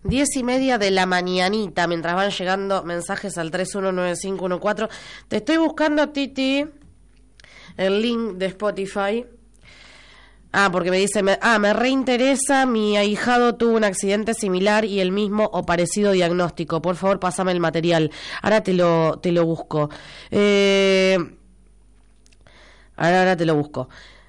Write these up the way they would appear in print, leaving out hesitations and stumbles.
10:30 de la mañanita, mientras van llegando mensajes al 319514. Te estoy buscando, Titi, el link de Spotify. Porque me dice, me reinteresa, mi ahijado tuvo un accidente similar y el mismo o parecido diagnóstico. Por favor, pásame el material. Ahora te lo busco. Ahora te lo busco.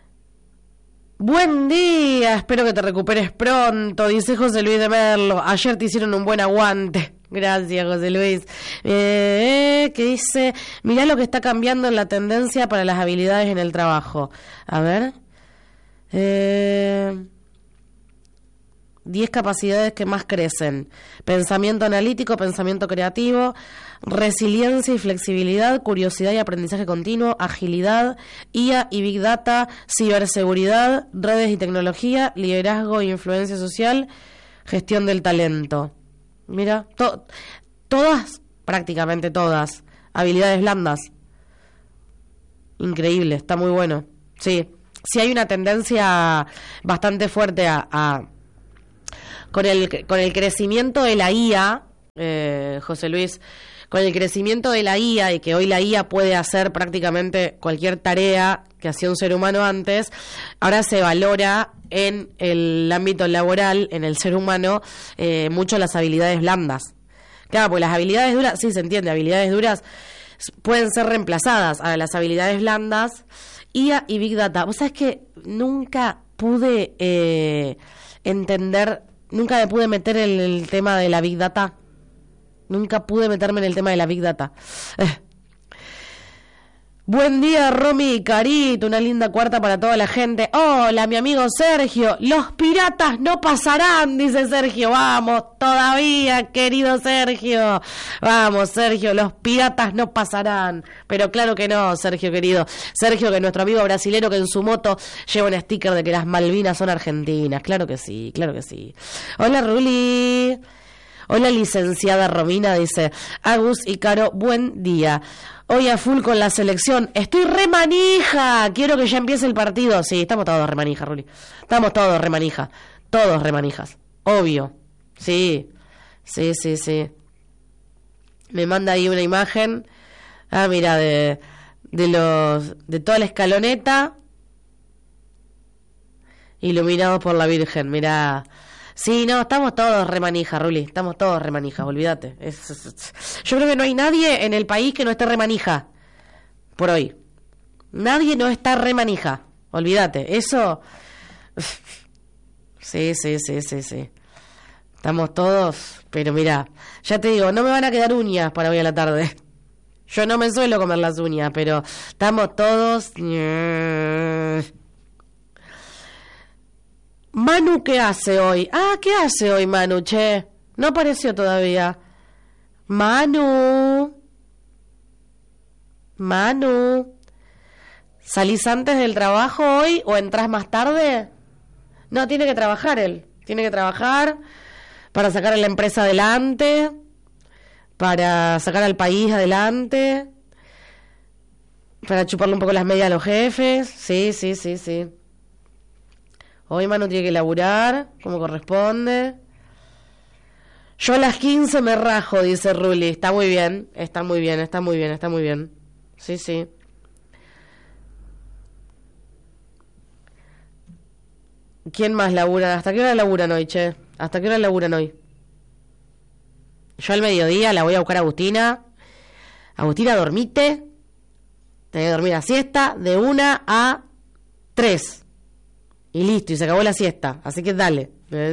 Buen día, espero que te recuperes pronto, dice José Luis de Merlo. Ayer te hicieron un buen aguante. Gracias, José Luis. Que dice, mirá lo que está cambiando en la tendencia para las habilidades en el trabajo. A ver. 10 capacidades que más crecen: pensamiento analítico, pensamiento creativo, resiliencia y flexibilidad, curiosidad y aprendizaje continuo, agilidad, IA y Big Data, ciberseguridad, redes y tecnología, liderazgo e influencia social, gestión del talento. Mira, todas, prácticamente todas, habilidades blandas. Increíble, está muy bueno. Sí. Sí hay una tendencia bastante fuerte con el crecimiento de la IA, José Luis, con el crecimiento de la IA y que hoy la IA puede hacer prácticamente cualquier tarea que hacía un ser humano antes, ahora se valora en el ámbito laboral, en el ser humano, mucho las habilidades blandas. Claro, pues las habilidades duras, sí se entiende, habilidades duras pueden ser reemplazadas a las habilidades blandas. IA y Big Data. Vos sabés que nunca pude entender, nunca me pude meter en el tema de la Big Data. Nunca pude meterme en el tema de la Big Data. Buen día, Romy y Carito, una linda cuarta para toda la gente. Hola, mi amigo Sergio, los piratas no pasarán, dice Sergio. Vamos, todavía, querido Sergio. Vamos, Sergio, los piratas no pasarán. Pero claro que no, Sergio, querido. Sergio, que es nuestro amigo brasilero que en su moto lleva un sticker de que las Malvinas son argentinas. Claro que sí, claro que sí. Hola, Ruli. Hola, licenciada Romina, dice Agus y Caro, buen día. Hoy a full con la selección. Estoy remanija. Quiero que ya empiece el partido. Sí, estamos todos remanija, Ruli. Estamos todos remanija. Todos remanijas. Obvio. Sí. Sí. Me manda ahí una imagen. Mira, de toda la escaloneta. Iluminados por la Virgen. Mira. Sí, no, estamos todos remanija, Ruli, estamos todos remanija, olvídate. Yo creo que no hay nadie en el país que no esté remanija, por hoy. Nadie no está remanija, olvídate, eso... Sí. Estamos todos, pero mira, ya te digo, no me van a quedar uñas para hoy a la tarde. Yo no me suelo comer las uñas, pero estamos todos... Manu, ¿qué hace hoy? ¿Qué hace hoy Manu, che? No apareció todavía. Manu. ¿Salís antes del trabajo hoy o entrás más tarde? No, tiene que trabajar él. Tiene que trabajar para sacar a la empresa adelante, para sacar al país adelante, para chuparle un poco las medias a los jefes. Sí. Hoy Manu tiene que laburar como corresponde. Yo a las 15 me rajo, dice Ruli. Está muy bien. Sí. ¿Quién más labura? ¿Hasta qué hora laburan hoy, che? ¿Hasta qué hora laburan hoy? Yo al mediodía la voy a buscar a Agustina. Agustina, dormite. Tenés que dormir la siesta de 1 a 3. Y listo, y se acabó la siesta. Así que dale.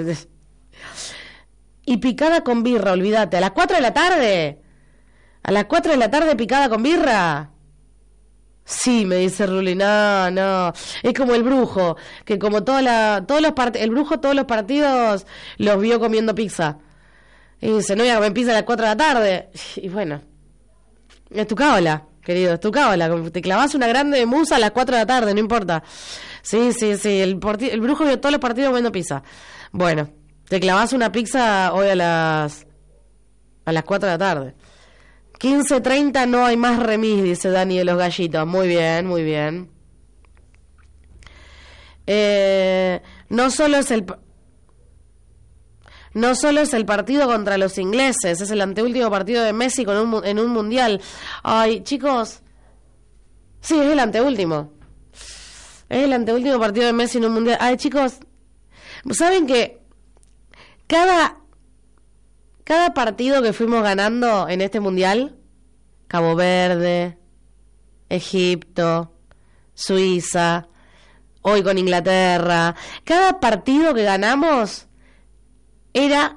Y picada con birra, olvídate. ¿A las 4 de la tarde? ¿A las 4 de la tarde picada con birra? Sí, me dice Ruli. No. Es como el brujo, que como el brujo todos los partidos los vio comiendo pizza. Y dice, no voy a comer pizza a las 4 de la tarde. Y bueno, es tu cábala, querido, es tu cábala. Te clavas una grande musa a las 4 de la tarde, no importa. Sí. El brujo vio todos los partidos comiendo pizza. Bueno, te clavas una pizza hoy a las 4 de la tarde. 15:30 no hay más remis, dice Dani de los Gallitos. Muy bien. No solo es no solo es el partido contra los ingleses, es el anteúltimo partido de Messi en un mundial. Ay, chicos, sí, es el anteúltimo. Es el anteúltimo partido de Messi en un mundial. Ay, chicos, ¿saben que cada partido que fuimos ganando en este mundial, Cabo Verde, Egipto, Suiza, hoy con Inglaterra, cada partido que ganamos era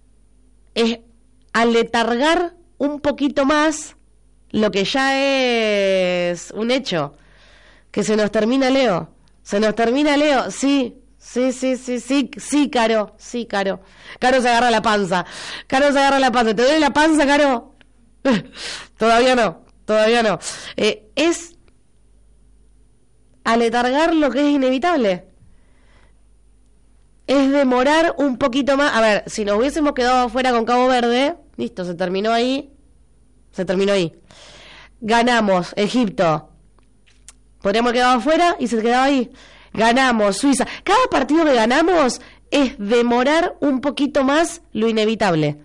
aletargar un poquito más lo que ya es un hecho, que se nos termina Leo, sí, Caro, Caro se agarra la panza, ¿te duele la panza, Caro? Todavía no, es aletargar lo que es inevitable. Es demorar un poquito más. A ver, si nos hubiésemos quedado afuera con Cabo Verde, listo, se terminó ahí. Ganamos Egipto, podríamos haber quedado afuera y se quedaba ahí. Ganamos Suiza. Cada partido que ganamos es demorar un poquito más lo inevitable.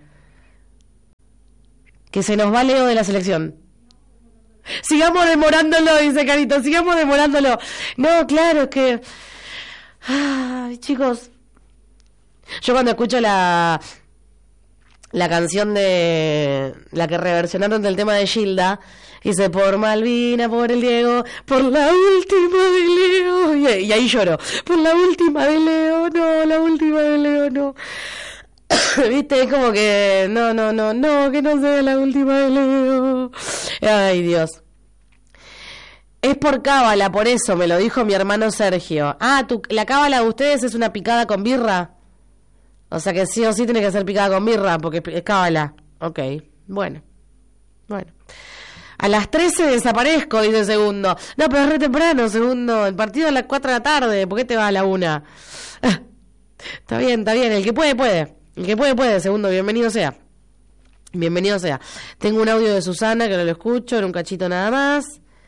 Que se nos va Leo de la selección. Sigamos demorándolo, dice Carito, sigamos demorándolo. No, claro, es que... Ay, chicos, yo cuando escucho la canción de... la que reversionaron del tema de Gilda, dice, por Malvina, por el Diego, por la última de Leo, y ahí lloro, por la última de Leo, no. Viste, es como que no, que no sea la última de Leo. Ay, Dios. Es por cábala, por eso me lo dijo mi hermano Sergio. Ah, la cábala de ustedes es una picada con birra. O sea que sí o sí tiene que ser picada con birra, porque es cábala. Ok, bueno. A las 13 desaparezco, dice Segundo. No, pero es re temprano, Segundo. El partido a las 4 de la tarde. ¿Por qué te vas a la 1? Está bien. El que puede. El que puede, Segundo. Bienvenido sea. Tengo un audio de Susana que no lo escucho, en un cachito nada más.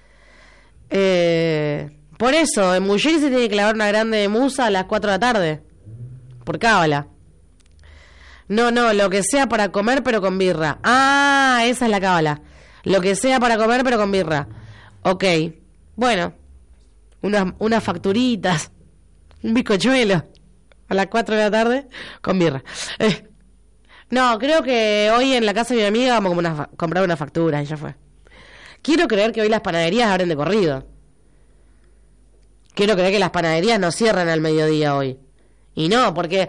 Por eso, en Mujer se tiene que clavar una grande musa a las 4 de la tarde. Por cábala. No, lo que sea para comer pero con birra. Ah, esa es la cábala. Lo que sea para comer pero con birra. Ok. Bueno. Unas facturitas. Un bizcochuelo. A las 4 de la tarde con birra. No, creo que hoy en la casa de mi amiga vamos a comprar una factura y ya fue. Quiero creer que hoy las panaderías abren de corrido. Quiero creer que las panaderías no cierran al mediodía hoy. Y no, porque...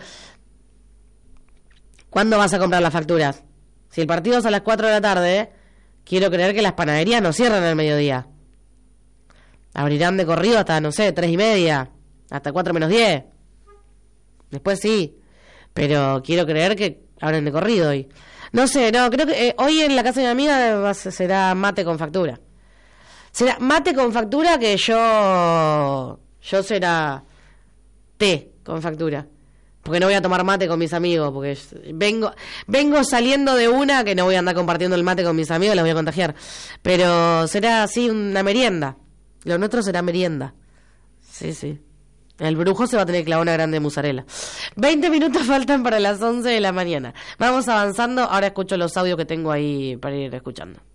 ¿cuándo vas a comprar las facturas? Si el partido es a las 4 de la tarde, quiero creer que las panaderías no cierran al mediodía. Abrirán de corrido hasta, no sé, 3:30, hasta 4 menos 10. Después sí, pero quiero creer que abren de corrido hoy. No sé, creo que hoy en la casa de mi amiga será mate con factura. Será mate con factura, que yo será té con factura. Porque no voy a tomar mate con mis amigos, porque vengo saliendo de una que no voy a andar compartiendo el mate con mis amigos, los voy a contagiar. Pero será así una merienda. Lo nuestro será merienda. Sí. El brujo se va a tener que clavar una grande mozzarella. 20 minutos faltan para las 11 de la mañana. Vamos avanzando. Ahora escucho los audios que tengo ahí para ir escuchando.